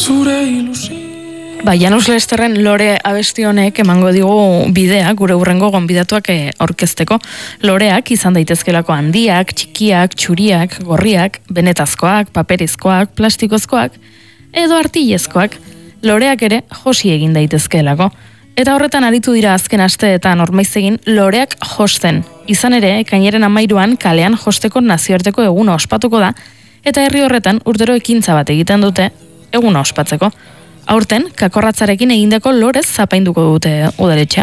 zure ilusio. Janus Lesterren Lore abesti honek emango digu bidea gure hurrengo gonbidatuak orkezteko. Loreak izan daitezkelako handiak, txikiak, txuriak, gorriak, benetazkoak, paperizkoak, plastikozkoak edo artilezkoak. Loreak ere josi egin daitezkelako. Eta horretan aritu dira azken asteetan ormaizegin loreak josten. Izan ere, ekainaren 13an kalean josteko nazioarteko eguna ospatuko da, eta herri horretan urtero ekintza bat egiten dute eguna ospatzeko. Aurten, kakorratzarekin egindako lorez zapainduko dute udaletxea.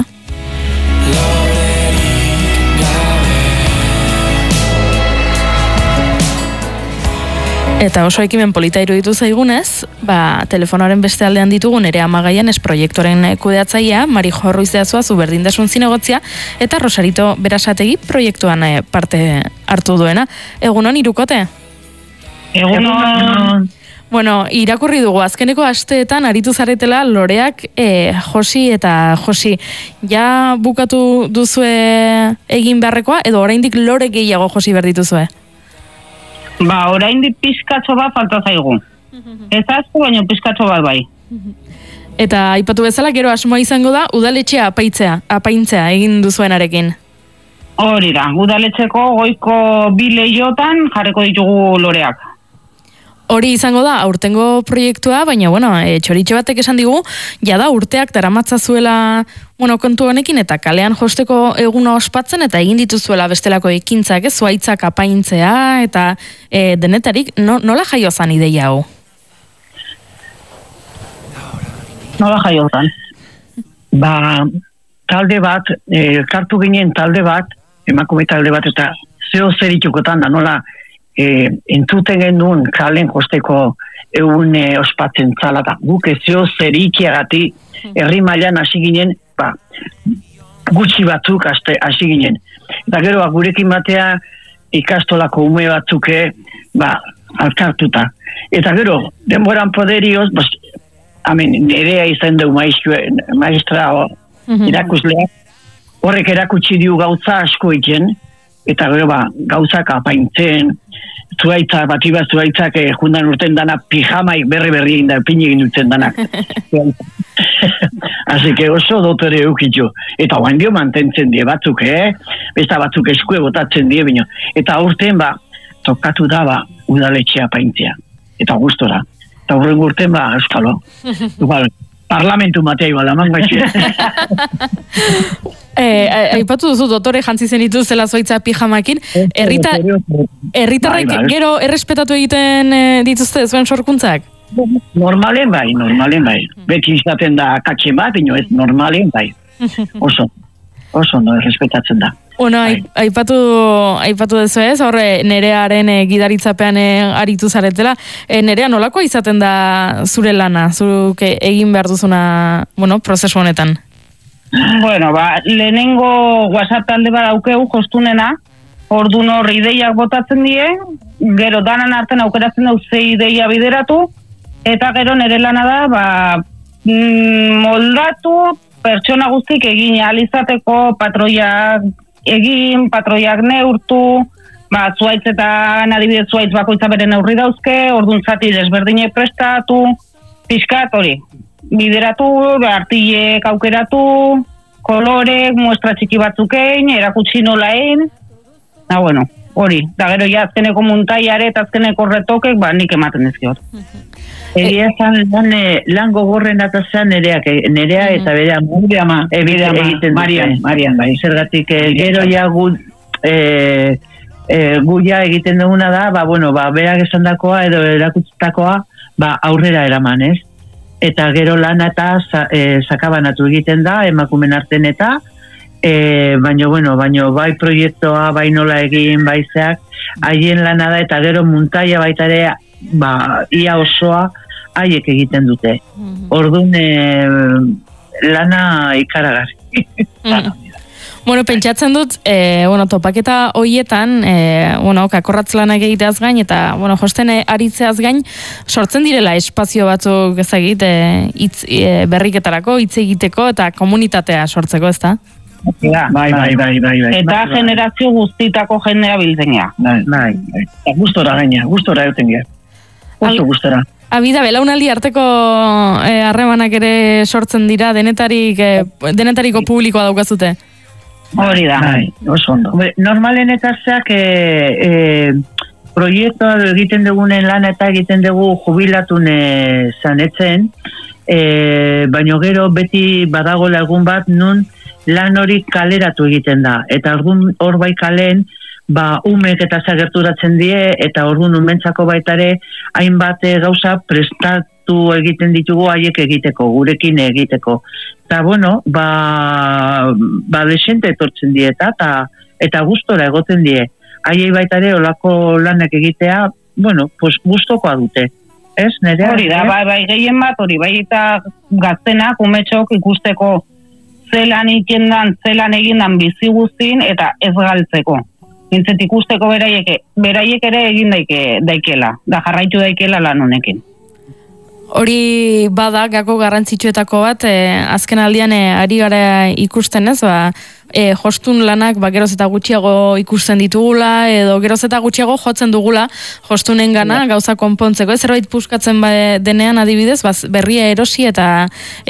Eta oso ekimen polita iruditu zaigunez, telefonoaren beste aldean ditugu Nerea Magaian proiektuaren kudeatzailea, Mari Jo Ruiz-de-Azua zu berdintasun zinegotzia, eta Rosarito Berasategi proiektuan parte hartu duena. Egunon, Irukote? Egunon. Bueno, irakurri dugu, azkeneko asteetan aritu zaretela loreak josi eta josi. Ja bukatu duzue egin beharrekoa, edo oraindik lore gehiago josi behar dituzue? Oraindik pizkatxo bat falta zaigu. Ez asko, baina pizkatxo bat bai. Eta aipatu bezala, gero asmoa izango da, udaletxea apaintzea egin duzuenarekin. Hori da, udaletxeko goiko 2 lehiotan jarriko ditugu loreak. Hori izango da, aurtengo proiektua, baina, txoritxo batek esan digu, jada urteak daramatza zuela, kontu honekin, eta kalean josteko eguna ospatzen, eta egin dituzuela bestelako ekintzak, zuaitzak apaintzea, eta denetarik, nola jaio zan ideia hau? Nola jaio zan? Talde bat, kartu ginen talde bat, emakume talde bat, eta zeo zer itukotan da, nola, entzuten genuen kalen josteko egun ospatzen zala da. Guk ezio zer ikiagati herri mailan hasi ginen, gutxi batzuk hasi ginen. Eta gero, gurekin batea ikastolako ume batzuke, alkartuta. Eta gero, denboran poderioz, nerea izan du maestra irakuslea, horrek erakutsi diu gauza asko egin, eta gero gauzak apaintzen, zuaitzak jundan urten dana pijamaik berri egin da, pin egin dutzen danak. Así que oso dotore eukitxo. Eta oain dio mantentzen die batzuk, besta batzuk eskue botatzen die, bino. Eta urten tokatu da udaletxea apaintzea. Eta gustora. Eta urren urten euskalo. Parlamentu matea igual, aman gaitxe. Aipatu duzu dotore jantzi zenitu zela zuaitza pijamakin. Herritarrek gero errespetatu egiten dituzte zuen sorkuntzak? Normalen bai. Beti izaten da katxe bat, ino ez normalen bai. Oso no errespetatzen da. Aipatu dezu ez, horre Nerearen gidaritzapean aritu zaretela. Nerea, nolakoa izaten da zure lana, zuruk egin behar duzuna, prozesu honetan? Lehenengo WhatsApp talde bat daukegu jostunena, ordun hor ideiak botatzen die, gero danan artean aukeratzen dau ze ideia bideratu, eta gero nere lana da, moldatu, pertsona guztik egin alizateko patroiak egin, patroiak neurtu, zuaitzetan adibidez zuaitz bakoitza bere neurri dauzke, ordun zati desberdinek prestatu, pixkat hori, bideratu, artilek aukeratu, kolorek, muestra txiki batzukein, erakutsi nolaen, hori, da gero ja azkeneko muntaiare eta azkeneko retokek, nik ematen dizkiot. Egia zan lan gogorren atazan nerea eta bera egiten Marian, bai. Zergatik gero ja guia egiten duguna da, berak esan dakoa edo erakutsitakoa aurrera eraman, ez? Eta gero lana eta sakabanatu egiten da, emakumen arten eta, baina bai proiektua, bai nola egin, bai zeak, haien lana da eta gero muntaia baita ere, ia osoa, haiek egiten dute. Orduan lana ikaragarri. Pentsatzen dut, topaketa hoietan, kakorratz lanak egiteaz gain, eta, josten aritzeaz gain, sortzen direla espazio batzuk ezagit, berriketarako, hitz egiteko, eta komunitatea sortzeko, ezta? Bai. Eta generazio guztitako jendea biltzen gea. Bai. Gustora gaina, gustora euten gea. Oso gustora. Abida, belaunaldi arteko harremanak ere sortzen dira, denetariko publikoa daukazute. Hori da. Oso ondo. Normalen eta zeak proiektua egiten dugunen lan eta egiten dugu jubilatun zanetzen, baino gero beti badagoela egun bat nun lan hori kaleratu egiten da. Eta hor bai kalen, umek eta zagerturatzen die, eta orduan umentzako baitare hainbat gauza prestatu egiten ditugu haiek egiteko, gurekin egiteko. Eta bueno, desente etortzen die eta gustora egoten die. Haiei baitare olako lanak egitea, bueno, pues gustokoa dute. Ez, nerea? Hori da, bai, gehien bat, hori, bai eta gaztenak, umetxok ikusteko zelan ikendan, zelan egindan bizi guztin, eta ez galtzeko. Nintzet ikusteko beraiek ere egin daikela, da jarraitu daikela lan honekin. Hori bada, gako garrantzitsuetako bat, azken aldian ari gara ikusten ez, jostun lanak geroz eta gutxiago ikusten ditugula, edo geroz eta gutxiago jotzen dugula jostunen gana gauza konpontzeko. Ez zerbait puskatzen denean adibidez, berria erosi eta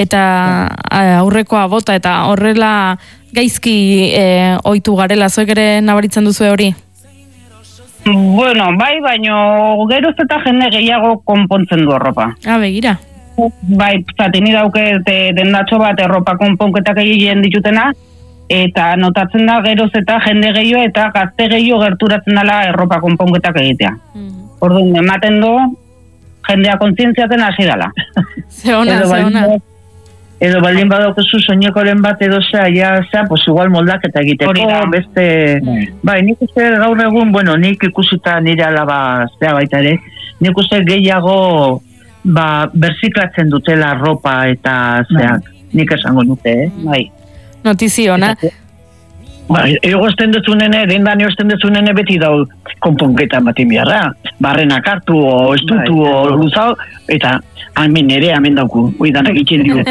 aurrekoa bota, eta horrela gaizki ohitu garela, zuek ere nabaritzen duzu hori? Bueno, bai, baino geroz eta jende gehiago konpontzen du arropa. Begira. Bai, zatini dauke dendatxo bat erropa konponketak egiten ditutena, eta notatzen da geroz eta jende gehiago eta gazte gehiago gerturatzen dela erropa konponketak egitea. Orduan, ematen du, jendea kontzientziatzen hasi dela. Zeona. Edo baldin badaukezu soinekoren bat edo pues igual moldaketa egiteko, beste... Bai, nik uste gaur egun, nik ikusita nire alaba baita ere, nik uste gehiago berziklatzen dutela ropa eta nik esango nuke, Bai. Notiziona. Egosten duzunene, dendan egosten duzunene beti dau konponketa batin biharra. Barrenak hartu, o estutu, o luzau, eta hemen dauku, danak itxen dugu.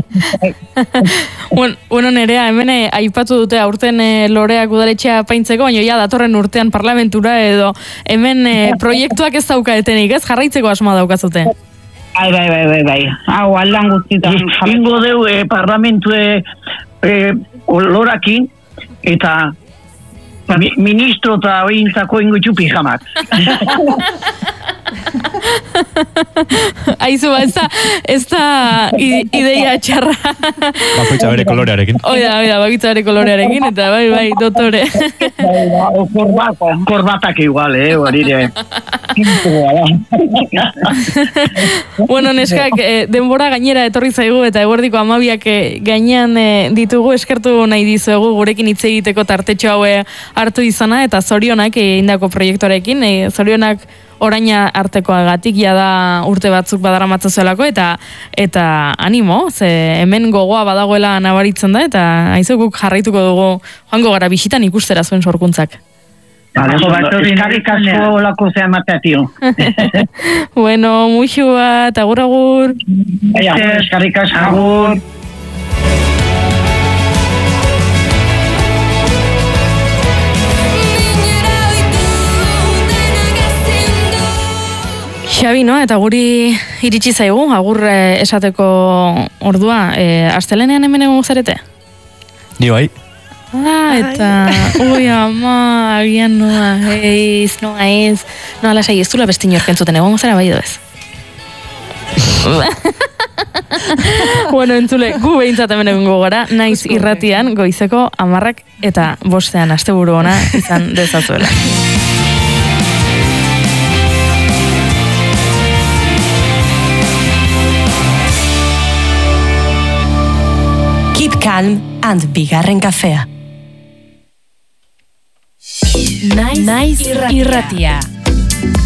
Bueno, Nerea, hemen aipatu dute aurten loreak udaletxea paintzeko, baina ja datorren urtean parlamentura edo hemen proiektuak ez daukaetenik, ez jarraitzeko asmoa daukazute. Bai. Hau aldan guztietan. Ingo deu parlamentu lorakin, eta ministro eta ointzako ingo txupi jamak. Aizu, ez da ideia txarra. Bakoitza bere kolorearekin. Oida, bakoitza bere kolorearekin, eta bai, dotore. Korbatak igual, horire. Bueno, neskak, denbora gainera etorri zaigu, eta eguerdiko 12ak gainean ditugu, eskertu nahi dizuegu gurekin hitz egiteko tartetxo haue hartu izana, eta zorionak indako proiektuarekin, zorionak oraina artekoagatik da urte batzuk badaramatzazuelako eta animo, ze hemen gogoa badagoela nabaritzen da, eta aizokuk jarraituko dugu joango gara bisitan ikustera zuen sorkuntzak. Eskarrik asko olako zea matea, tio. Bueno, muixu bat, agur. Eskarrik asko. Agur. Xabi, no? Eta guri iritsi zaigu, agur esateko ordua, astelenean hemen egon zarete? Ni bai. Eta, ui ama, agian noa ez, alasai ez dula besti inorken zuten egon zara bai doez. Bueno, entzule, gu behintzat hemen egongo gara, naiz irratian, goizeko 10 eta 5 asteburu ona izan dezazuela. Keep calm and bigarren kafea. Naiz irratia.